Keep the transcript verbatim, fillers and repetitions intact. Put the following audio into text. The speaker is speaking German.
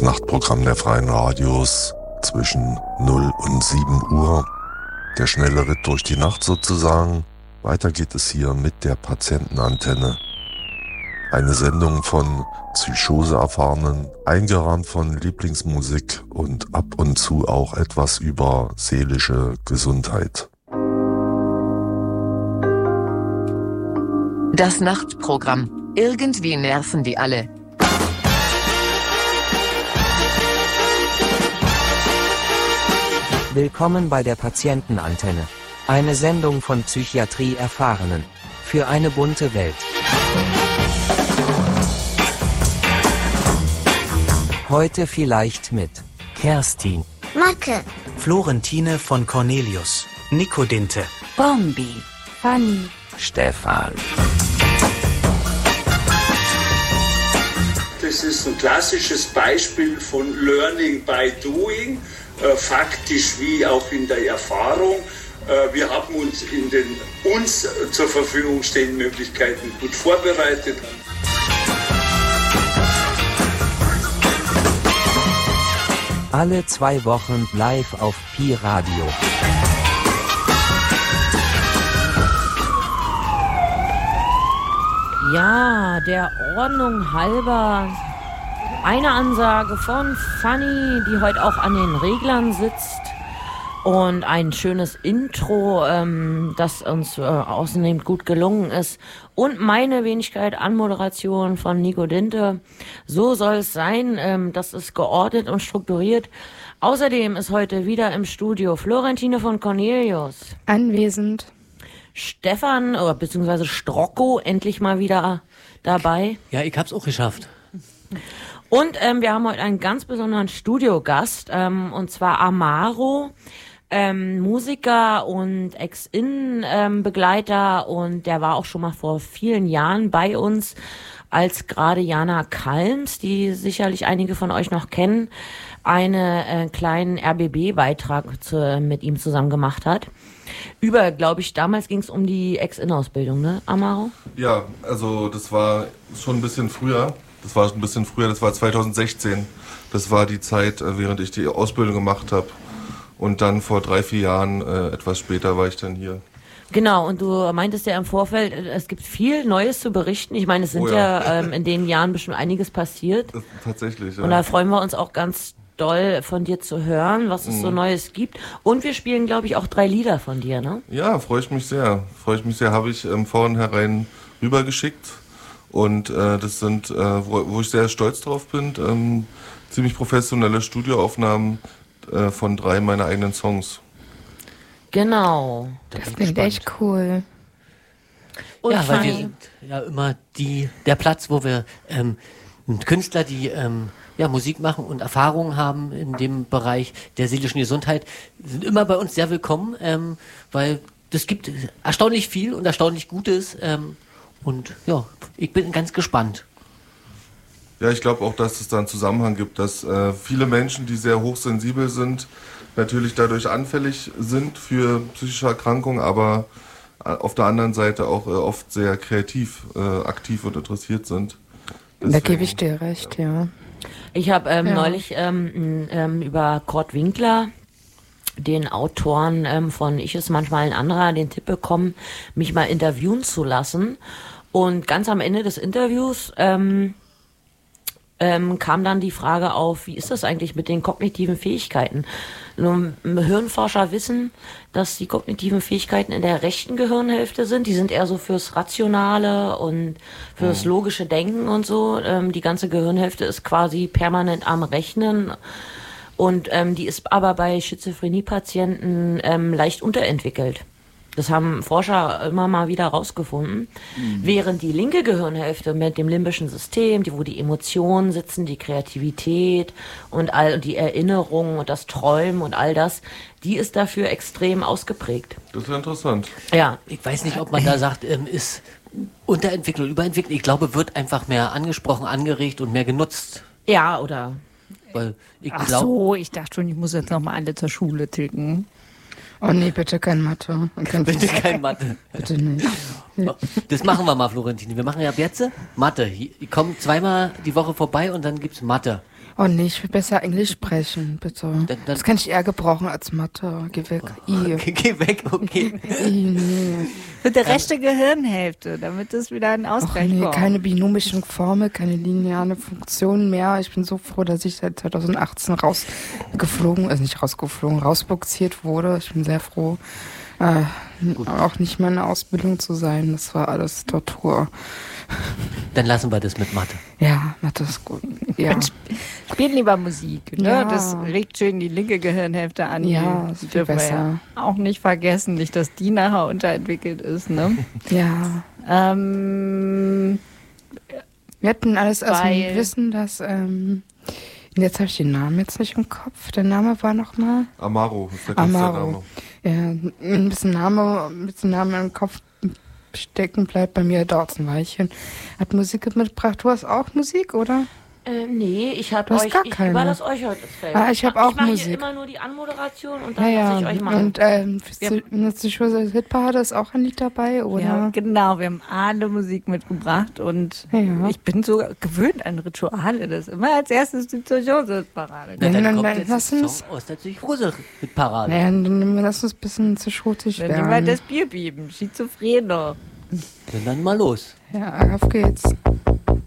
Nachtprogramm der Freien Radios zwischen null und sieben Uhr. Der schnelle Ritt durch die Nacht sozusagen. Weiter geht es hier mit der Patientenantenne. Eine Sendung von Psychose-Erfahrenen, eingerahmt von Lieblingsmusik und ab und zu auch etwas über seelische Gesundheit. Das Nachtprogramm. Irgendwie nerven die alle. Willkommen bei der Patientenantenne. Eine Sendung von Psychiatrie-Erfahrenen. Für eine bunte Welt. Heute vielleicht mit Kerstin, Macke, Florentine von Cornelius, Nico Dinte, Bombi, Fanny, Stefan. Das ist ein klassisches Beispiel von Learning by Doing, äh, faktisch wie auch in der Erfahrung. Äh, wir haben uns in den uns zur Verfügung stehenden Möglichkeiten gut vorbereitet. Alle zwei Wochen live auf Pi Radio. Ja, der Ordnung halber eine Ansage von Fanny, die heute auch an den Reglern sitzt, und ein schönes Intro, ähm, das uns äh, außerdem gut gelungen ist, und meine Wenigkeit Anmoderation von Nico Dinte. So soll es sein, ähm, das ist geordnet und strukturiert. Außerdem ist heute wieder im Studio Florentine von Cornelius. Anwesend. Stefan, oder beziehungsweise Strocco, endlich mal wieder dabei. Ja, ich hab's auch geschafft. Und ähm, wir haben heute einen ganz besonderen Studiogast, ähm, und zwar Amaro, ähm, Musiker und Ex-In-Begleiter, und der war auch schon mal vor vielen Jahren bei uns, als gerade Jana Kalms, die sicherlich einige von euch noch kennen, einen äh, kleinen R B B-Beitrag zu, mit ihm zusammen gemacht hat. Über, glaube ich, damals ging es um die Ex-In-Ausbildung, ne, Amaro? Ja, also das war schon ein bisschen früher. Das war ein bisschen früher, das war zwanzig sechzehn. Das war die Zeit, während ich die Ausbildung gemacht habe. Und dann vor drei, vier Jahren, äh, etwas später, war ich dann hier. Genau, und du meintest ja im Vorfeld, es gibt viel Neues zu berichten. Ich meine, es sind oh ja, ja ähm, in den Jahren bestimmt einiges passiert. Das, tatsächlich, ja. Und da freuen wir uns auch ganz doll von dir zu hören, was es mhm. so Neues gibt. Und wir spielen, glaube ich, auch drei Lieder von dir, ne? Ja, freue ich mich sehr. Freue ich mich sehr, habe ich ähm, vornherein rübergeschickt. Und äh, das sind, äh, wo, wo ich sehr stolz drauf bin, ähm, ziemlich professionelle Studioaufnahmen äh, von drei meiner eigenen Songs. Genau. Das klingt echt cool. Und ja, weil wir sind ja immer die, der Platz, wo wir ähm, Künstler, die ähm, ja, Musik machen und Erfahrungen haben in dem Bereich der seelischen Gesundheit, sind immer bei uns sehr willkommen, ähm, weil das gibt erstaunlich viel und erstaunlich Gutes. Ähm, und ja, ich bin ganz gespannt. Ja, ich glaube auch, dass es da einen Zusammenhang gibt, dass äh, viele Menschen, die sehr hochsensibel sind, natürlich dadurch anfällig sind für psychische Erkrankungen, aber auf der anderen Seite auch äh, oft sehr kreativ, äh, aktiv und interessiert sind. Deswegen, da gebe ich dir recht, ja. ja. Ich habe ähm, ja. neulich ähm, ähm, über Kurt Winkler, den Autoren ähm, von Ich ist manchmal ein anderer, den Tipp bekommen, mich mal interviewen zu lassen. Und ganz am Ende des Interviews ähm, ähm, kam dann die Frage auf, wie ist das eigentlich mit den kognitiven Fähigkeiten? Nun, Hirnforscher wissen, dass die kognitiven Fähigkeiten in der rechten Gehirnhälfte sind. Die sind eher so fürs Rationale und fürs mhm. logische Denken und so. Ähm, die ganze Gehirnhälfte ist quasi permanent am Rechnen. Und ähm, die ist aber bei Schizophrenie-Patienten ähm, leicht unterentwickelt. Das haben Forscher immer mal wieder rausgefunden. Mhm. Während die linke Gehirnhälfte mit dem limbischen System, die, wo die Emotionen sitzen, die Kreativität und all die Erinnerungen und das Träumen und all das, die ist dafür extrem ausgeprägt. Das ist ja interessant. Ja. Ich weiß nicht, ob man da sagt, ähm, ist unterentwickelt, überentwickelt. Ich glaube, wird einfach mehr angesprochen, angeregt und mehr genutzt. Ja, oder... Weil ich Ach glaub, so, ich dachte schon, ich muss jetzt nochmal alle zur Schule ticken. Oh nee, bitte kein Mathe. Bitte kein Mathe. Bitte nicht. Das machen wir mal, Florentine. Wir machen ja ab jetzt Mathe. Ich komme zweimal die Woche vorbei und dann gibt's Mathe. Oh nee, ich will besser Englisch sprechen, bitte. Dann, dann das kann ich eher gebrauchen als Mathe. Geh weg. I. Geh, geh weg, okay. I, nee. Mit der rechten Gehirnhälfte, damit es wieder ein Ausgleich nee, kommt. keine binomischen Formel, keine lineare Funktion mehr. Ich bin so froh, dass ich seit zwanzig achtzehn rausgeflogen, also nicht rausgeflogen, rausboxiert wurde. Ich bin sehr froh, äh, auch nicht mehr in der Ausbildung zu sein. Das war alles Tortur. Dann lassen wir das mit Mathe. Ja, Mathe ist gut. Ja. Spielt lieber Musik, ne? Ja. Das regt schön die linke Gehirnhälfte an. Ja, die ist viel dürfen wir besser. ja auch nicht vergessen, nicht, dass die nachher unterentwickelt ist, ne? Ja. ähm, Wir hatten alles aus dem Weil- Wissen, dass, ähm, jetzt habe ich den Namen jetzt nicht im Kopf. Der Name war nochmal Amaro ist der Amaro. Künstlername. Ja, ein bisschen Name, ein bisschen Name im Kopf stecken bleibt, bei mir dauert es ein Weilchen. Hat Musik mitgebracht. Du hast auch Musik, oder? Äh, nee, ich hab Du hast euch, gar ich keine. überlasse euch heute das Feld. Ah, ich hab auch Ich mache Musik. hier immer nur die Anmoderation und Ja, dann ja. lasse ich euch machen. Und ähm, eine Psychose Hitparade ist auch ein Lied dabei, oder? ja, genau, wir haben alle Musik mitgebracht und Ja. ich bin so gewöhnt an Rituale, das immer als erstes die Psychose-Parade. Na, dann dann- kommt dann jetzt lass ein uns- Song aus der Psychose mit Parade. Naja, dann lass uns ein bisschen zu schotig Dann nehmen wir werden. das Bier bieben, Schizophrene. Dann, dann mal los. Ja, auf geht's.